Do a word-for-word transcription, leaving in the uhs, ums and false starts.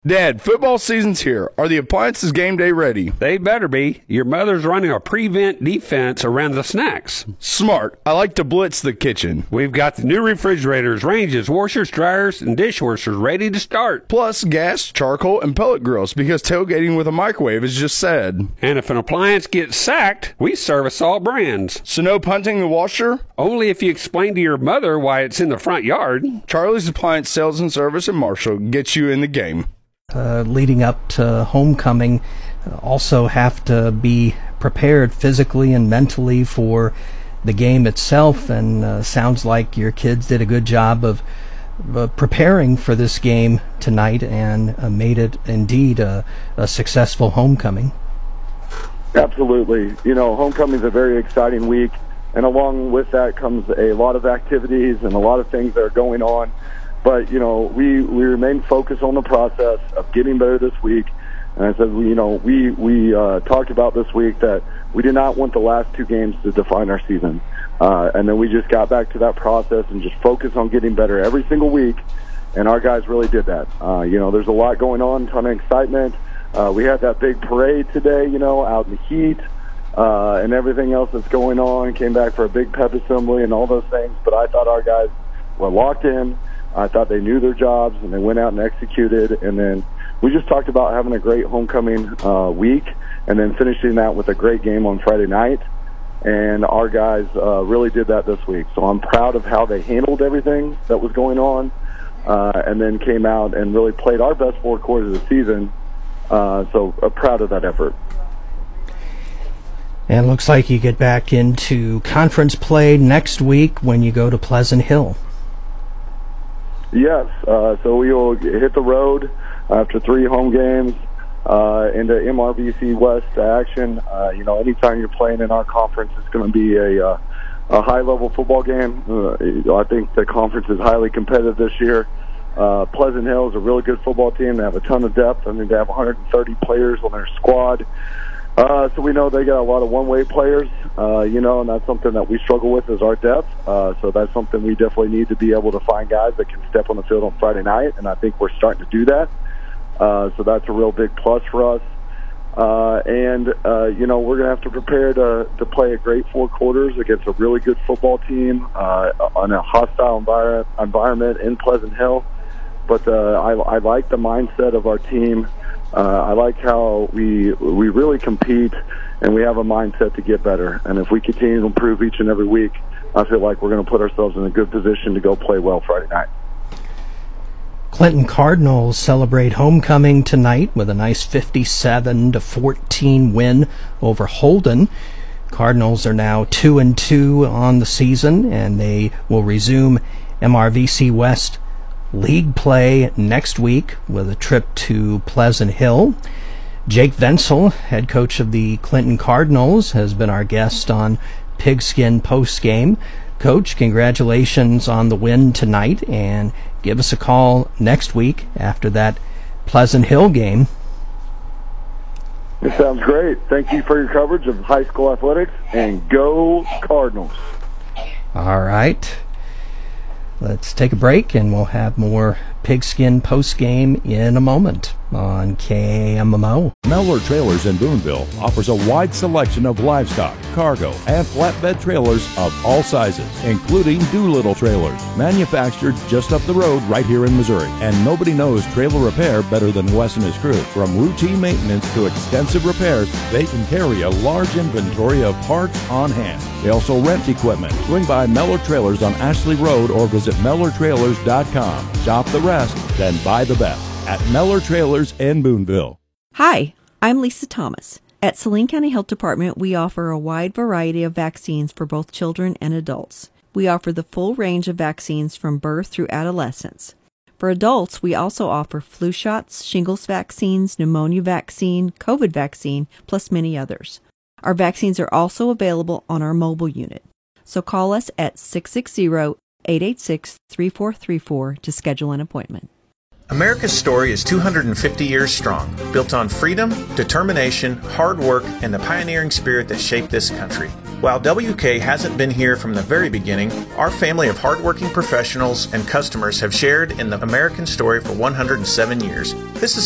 Dad, football season's here. Are the appliances game day ready? They better be. Your mother's running a prevent defense around the snacks. Smart. I like to blitz the kitchen. We've got the new refrigerators, ranges, washers, dryers, and dishwashers ready to start. Plus gas, charcoal, and pellet grills because tailgating with a microwave is just sad. And if an appliance gets sacked, we service all brands. So no punting the washer? Only if you explain to your mother why it's in the front yard. Charlie's Appliance Sales and Service in Marshall gets you in the game. Uh, leading up to homecoming, uh, also have to be prepared physically and mentally for the game itself, and uh, sounds like your kids did a good job of uh, preparing for this game tonight and uh, made it indeed a, a successful homecoming. Absolutely. You know, homecoming is a very exciting week, and along with that comes a lot of activities and a lot of things that are going on. But, you know, we, we remain focused on the process of getting better this week. And I said, you know, we, we uh, talked about this week that we did not want the last two games to define our season. Uh, and then we just got back to that process and just focused on getting better every single week. And our guys really did that. Uh, you know, there's a lot going on, a ton of excitement. Uh, we had that big parade today, you know, out in the heat uh, and everything else that's going on. Came back for a big pep assembly and all those things. But I thought our guys were locked in. I thought they knew their jobs, and they went out and executed. And then we just talked about having a great homecoming uh, week and then finishing that with a great game on Friday night. And our guys uh, really did that this week. So I'm proud of how they handled everything that was going on uh, and then came out and really played our best four quarters of the season. Uh, so I'm proud of that effort. And it looks like you get back into conference play next week when you go to Pleasant Hill. Yes, uh, so we will hit the road after three home games uh, into M R V C West action. Uh, you know, anytime you're playing in our conference, it's going to be a, uh, a high-level football game. Uh, I think the conference is highly competitive this year. Uh, Pleasant Hill is a really good football team. They have a ton of depth. I mean, they have one hundred thirty players on their squad. Uh, so we know they got a lot of one-way players, uh, you know, and that's something that we struggle with is our depth. Uh, so that's something we definitely need to be able to find guys that can step on the field on Friday night, and I think we're starting to do that. Uh, so that's a real big plus for us. Uh, and, uh, you know, we're going to have to prepare to, to play a great four quarters against a really good football team uh, on a hostile envir- environment in Pleasant Hill. But uh, I, I like the mindset of our team. Uh, I like how we we really compete, and we have a mindset to get better. And if we continue to improve each and every week, I feel like we're going to put ourselves in a good position to go play well Friday night. Clinton Cardinals celebrate homecoming tonight with a nice fifty-seven to fourteen win over Holden. Cardinals are now two and two on the season, and they will resume M R V C West league play next week with a trip to Pleasant Hill. Jake Venzel, head coach of the Clinton Cardinals, has been our guest on Pigskin Postgame. Coach, congratulations on the win tonight, and give us a call next week after that Pleasant Hill game. It sounds great. Thank you for your coverage of high school athletics, and go Cardinals. All right. Let's take a break, and we'll have more Pigskin Postgame in a moment on K M M O. Mellor Trailers in Boonville offers a wide selection of livestock, cargo, and flatbed trailers of all sizes, including Doolittle trailers, manufactured just up the road right here in Missouri. And nobody knows trailer repair better than Wes and his crew. From routine maintenance to extensive repairs, they can carry a large inventory of parts on hand. They also rent equipment. Swing by Mellor Trailers on Ashley Road or visit Mellor Trailers dot com. Shop the rest, then buy the best at Mellor Trailers in Boonville. Hi, I'm Lisa Thomas. At Saline County Health Department, we offer a wide variety of vaccines for both children and adults. We offer the full range of vaccines from birth through adolescence. For adults, we also offer flu shots, shingles vaccines, pneumonia vaccine, COVID vaccine, plus many others. Our vaccines are also available on our mobile unit. So call us at six six zero, eight eight six, three four three four to schedule an appointment. America's story is two hundred fifty years strong, built on freedom, determination, hard work, and the pioneering spirit that shaped this country. While W K hasn't been here from the very beginning, our family of hardworking professionals and customers have shared in the American story for one hundred seven years. This is